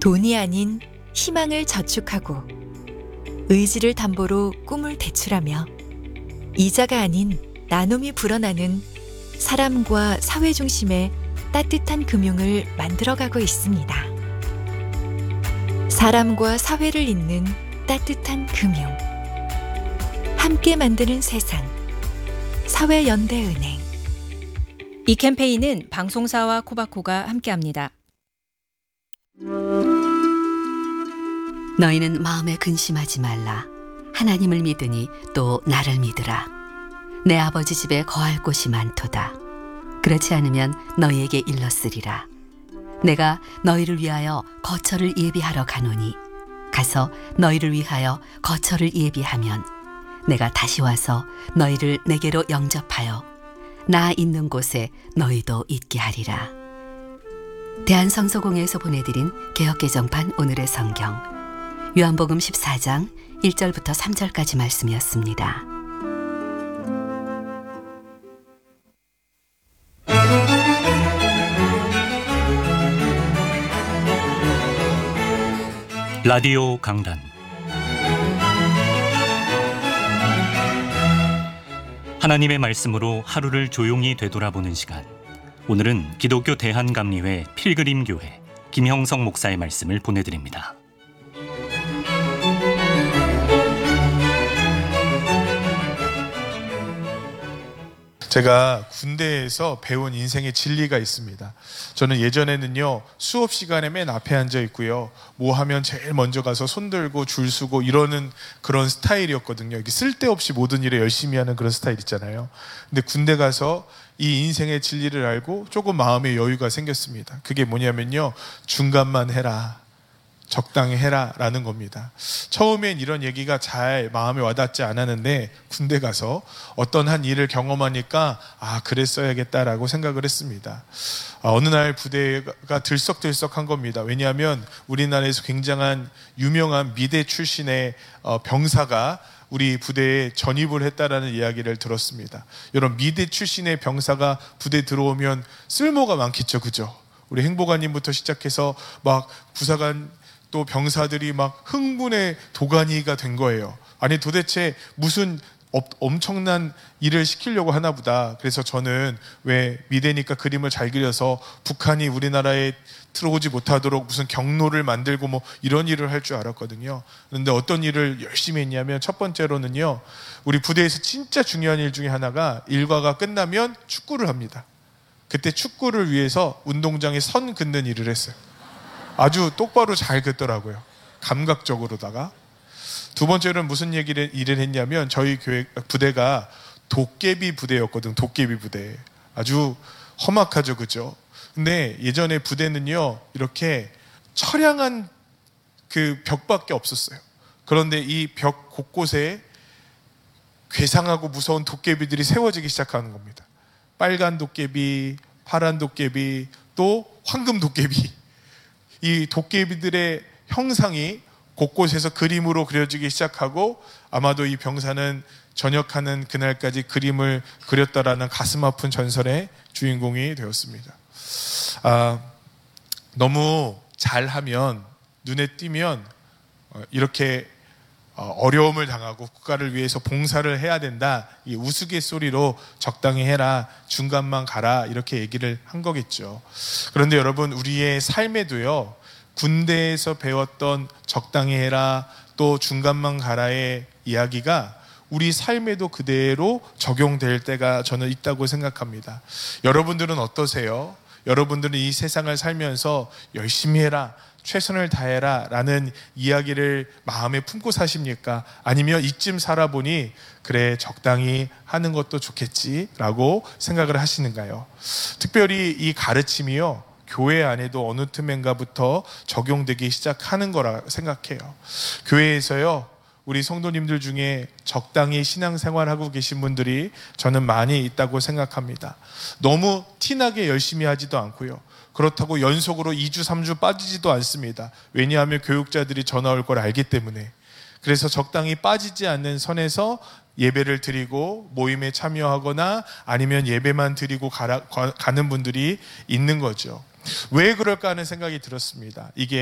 돈이 아닌 희망을 저축하고 의지를 담보로 꿈을 대출하며 이자가 아닌 나눔이 불어나는 사람과 사회 중심의 따뜻한 금융을 만들어가고 있습니다. 사람과 사회를 잇는 따뜻한 금융. 함께 만드는 세상. 사회연대은행. 이 캠페인은 방송사와 코바코가 함께합니다. 너희는 마음에 근심하지 말라. 하나님을 믿으니 또 나를 믿으라. 내 아버지 집에 거할 곳이 많도다. 그렇지 않으면 너희에게 일렀으리라. 내가 너희를 위하여 거처를 예비하러 가노니 가서 너희를 위하여 거처를 예비하면 내가 다시 와서 너희를 내게로 영접하여 나 있는 곳에 너희도 있게 하리라. 대한성서공회에서 보내드린 개역개정판 오늘의 성경 요한복음 14장 1절부터 3절까지 말씀이었습니다. 라디오 강단 하나님의 말씀으로 하루를 조용히 되돌아보는 시간. 오늘은 기독교 대한감리회 필그림교회 김형성 목사의 말씀을 보내드립니다. 제가 군대에서 배운 인생의 진리가 있습니다. 저는 예전에는요, 수업 시간에 맨 앞에 앉아 있고요, 뭐 하면 제일 먼저 가서 손 들고 줄 서고 이러는 그런 스타일이었거든요. 이게 쓸데없이 모든 일에 열심히 하는 그런 스타일 있잖아요. 근데 군대 가서 이 인생의 진리를 알고 조금 마음의 여유가 생겼습니다. 그게 뭐냐면요, 중간만 해라, 적당히 해라 라는 겁니다. 처음엔 이런 얘기가 잘 마음에 와닿지 않았는데 군대 가서 어떤 한 일을 경험하니까 그랬어야겠다라고 생각을 했습니다. 어느 날 부대가 들썩들썩한 겁니다. 왜냐하면 우리나라에서 굉장한 유명한 미대 출신의 병사가 우리 부대에 전입을 했다라는 이야기를 들었습니다. 이런 미대 출신의 병사가 부대에 들어오면 쓸모가 많겠죠, 그죠? 우리 행보관님부터 시작해서 막 부사관 또 병사들이 막 흥분의 도가니가 된 거예요. 아니 도대체 무슨 엄청난 일을 시키려고 하나 보다. 그래서 저는 왜 미대니까 그림을 잘 그려서 북한이 우리나라에 들어오지 못하도록 무슨 경로를 만들고 뭐 이런 일을 할 줄 알았거든요. 그런데 어떤 일을 열심히 했냐면 첫 번째로는요, 우리 부대에서 진짜 중요한 일 중에 하나가 일과가 끝나면 축구를 합니다. 그때 축구를 위해서 운동장에 선 긋는 일을 했어요. 아주 똑바로 잘 긋더라고요. 감각적으로다가. 두 번째로는 무슨 일을 했냐면 저희 부대가 도깨비 부대였거든. 도깨비 부대. 아주 험악하죠, 그죠? 근데 예전에 부대는요, 이렇게 처량한 그 벽밖에 없었어요. 그런데 이 벽 곳곳에 괴상하고 무서운 도깨비들이 세워지기 시작하는 겁니다. 빨간 도깨비, 파란 도깨비, 또 황금 도깨비. 이 도깨비들의 형상이 곳곳에서 그림으로 그려지기 시작하고 아마도 이 병사는 전역하는 그날까지 그림을 그렸다라는 가슴 아픈 전설의 주인공이 되었습니다. 너무 잘하면, 눈에 띄면 이렇게 어려움을 당하고 국가를 위해서 봉사를 해야 된다, 이 우스갯소리로 적당히 해라, 중간만 가라 이렇게 얘기를 한 거겠죠. 그런데 여러분, 우리의 삶에도요, 군대에서 배웠던 적당히 해라, 또 중간만 가라의 이야기가 우리 삶에도 그대로 적용될 때가 저는 있다고 생각합니다. 여러분들은 어떠세요? 여러분들은 이 세상을 살면서 열심히 해라, 최선을 다해라 라는 이야기를 마음에 품고 사십니까? 아니면 이쯤 살아보니 그래, 적당히 하는 것도 좋겠지 라고 생각을 하시는가요? 특별히 이 가르침이요, 교회 안에도 어느 틈엔가부터 적용되기 시작하는 거라 생각해요. 교회에서요, 우리 성도님들 중에 적당히 신앙생활하고 계신 분들이 저는 많이 있다고 생각합니다. 너무 티나게 열심히 하지도 않고요, 그렇다고 연속으로 2주, 3주 빠지지도 않습니다. 왜냐하면 교육자들이 전화 올 걸 알기 때문에. 그래서 적당히 빠지지 않는 선에서 예배를 드리고 모임에 참여하거나 아니면 예배만 드리고 가는 분들이 있는 거죠. 왜 그럴까 하는 생각이 들었습니다. 이게